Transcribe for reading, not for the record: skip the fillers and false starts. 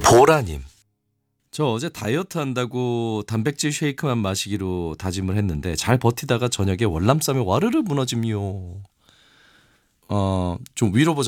보라님. 저 어제 다이어트 한다고 단백질 쉐이크만 마시기로 다짐을 했는데 잘 버티다가 저녁에 월남쌈에 와르르 무너짐요. 좀 위로 보자.